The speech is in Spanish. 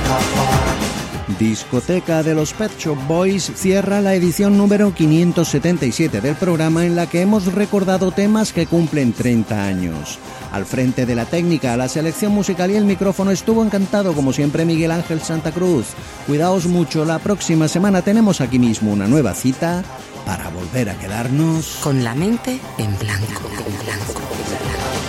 Discoteca de los Pet Shop Boys cierra la edición número 577 del programa, en la que hemos recordado temas que cumplen 30 años. Al frente de la técnica, la selección musical y el micrófono estuvo encantado, como siempre, Miguel Ángel Santa Cruz. Cuidaos mucho, la próxima semana tenemos aquí mismo una nueva cita para volver a quedarnos con la mente en blanco.